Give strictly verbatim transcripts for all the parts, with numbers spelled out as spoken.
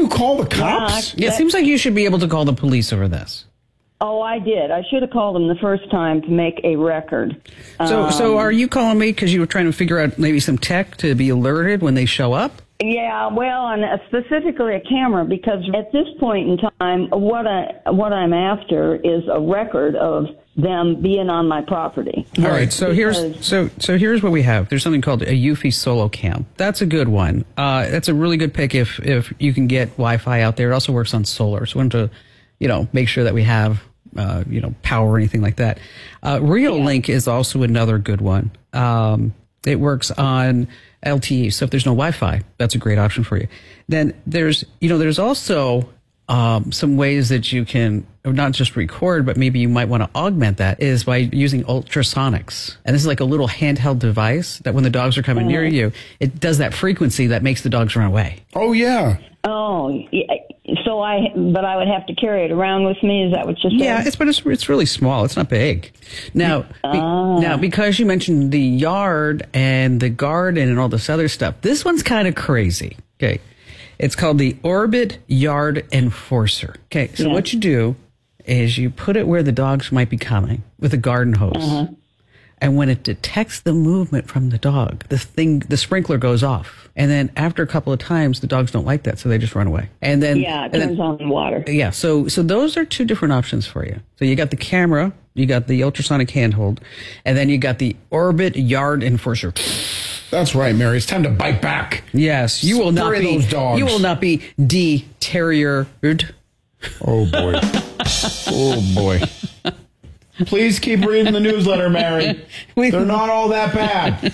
call the cops? Yeah, yeah, it seems like you should be able to call the police over this. Oh, I did. I should have called them the first time to make a record. So, um, so are you calling me because you were trying to figure out maybe some tech to be alerted when they show up? Yeah, well, and specifically a camera, because at this point in time, what I what I'm after is a record of them being on my property. All right, so because here's so so here's what we have. There's something called a Eufy Solo Cam. That's a good one. Uh, that's a really good pick if if you can get Wi-Fi out there. It also works on solar, so we want to, you know, make sure that we have uh, you know power or anything like that. Uh, Reolink yeah. is also another good one. Um, it works on L T E. So if there's no Wi-Fi, that's a great option for you. Then there's, you know, there's also um, some ways that you can not just record, but maybe you might want to augment that is by using ultrasonics. And this is like a little handheld device that when the dogs are coming mm-hmm. near you, it does that frequency that makes the dogs run away. Oh, yeah. Oh, yeah. So I, but I would have to carry it around with me. Is that what you said? Yeah, it's but it's it's really small. It's not big. Now, uh. be, now because you mentioned the yard and the garden and all this other stuff, this one's kind of crazy. Okay, it's called the Orbit Yard Enforcer. Okay, so yeah. what you do is you put it where the dogs might be coming with a garden hose. Uh-huh. And when it detects the movement from the dog, the thing, the sprinkler goes off. And then after a couple of times, the dogs don't like that, so they just run away. And then yeah, it turns then, on the water. Yeah, so so those are two different options for you. So you got the camera, you got the ultrasonic handhold, and then you got the Orbit Yard Enforcer. That's right, Mary. It's time to bite back. Yes, you will not Spray be. those dogs. You will not be de-terriered. Oh boy. Oh boy. Please keep reading the newsletter, Mary. We, They're not all that bad.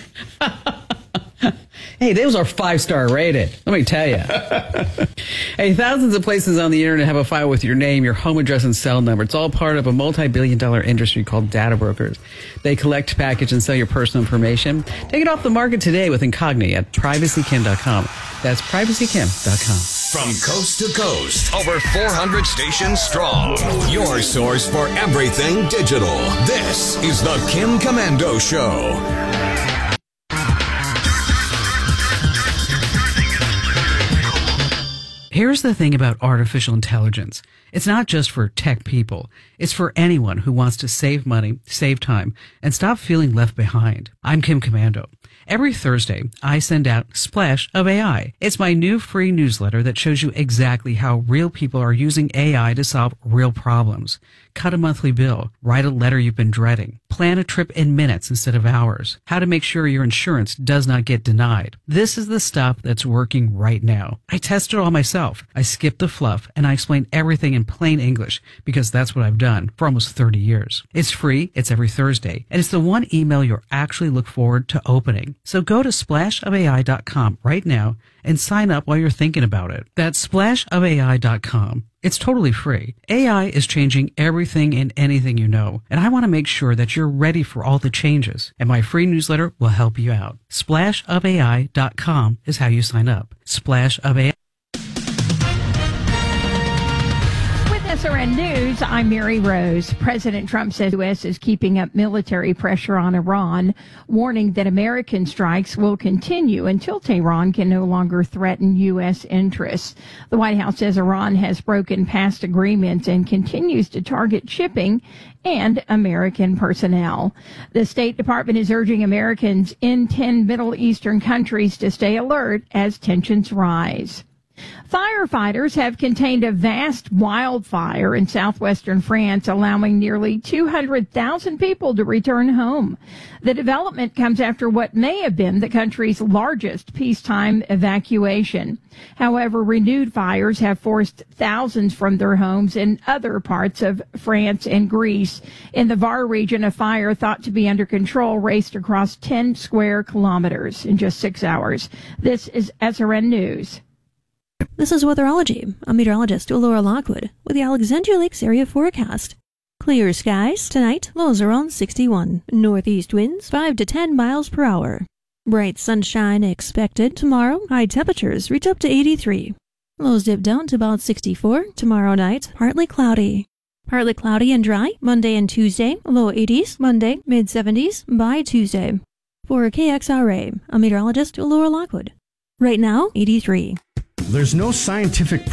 Hey, those are five-star rated. Let me tell you. Hey, thousands of places on the internet have a file with your name, your home address, and cell number. It's all part of a multi-billion dollar industry called data brokers. They collect, package, and sell your personal information. Take it off the market today with Incogni at privacy kim dot com. That's privacy kim dot com. From coast to coast, over four hundred stations strong. Your source for everything digital. This is the Kim Komando Show. Here's the thing about artificial intelligence. It's not just for tech people. It's for anyone who wants to save money, save time, and stop feeling left behind. I'm Kim Komando. Every Thursday, I send out Splash of A I. It's my new free newsletter that shows you exactly how real people are using A I to solve real problems. Cut a monthly bill, write a letter you've been dreading, plan a trip in minutes instead of hours, how to make sure your insurance does not get denied. This is the stuff that's working right now. I test it all myself. I skip the fluff and I explain everything in plain English because that's what I've done for almost thirty years. It's free, it's every Thursday, and it's the one email you'll actually look forward to opening. So go to splash of A I dot com right now and sign up while you're thinking about it. That's splash of A I dot com. It's totally free. A I is changing everything and anything you know, and I want to make sure that you're ready for all the changes, and my free newsletter will help you out. splash of A I dot com is how you sign up. Splash of A I. S R N News, I'm Mary Rose. President Trump says the U S is keeping up military pressure on Iran, warning that American strikes will continue until Tehran can no longer threaten U S interests. The White House says Iran has broken past agreements and continues to target shipping and American personnel. The State Department is urging Americans in ten Middle Eastern countries to stay alert as tensions rise. Firefighters have contained a vast wildfire in southwestern France, allowing nearly two hundred thousand people to return home. The development comes after what may have been the country's largest peacetime evacuation. However, renewed fires have forced thousands from their homes in other parts of France and Greece. In the Var region, a fire thought to be under control raced across ten square kilometers in just six hours. This is S R N News. This is Weatherology. I'm meteorologist Laura Lockwood with the Alexandria Lakes area forecast. Clear skies. Tonight, lows are on sixty-one. Northeast winds five to ten miles per hour. Bright sunshine expected tomorrow. High temperatures reach up to eighty-three. Lows dip down to about sixty-four. Tomorrow night, partly cloudy. Partly cloudy and dry Monday and Tuesday. Low eighties. Monday, mid seventies by Tuesday. For K X R A, I'm meteorologist Laura Lockwood. Right now, eighty-three. There's no scientific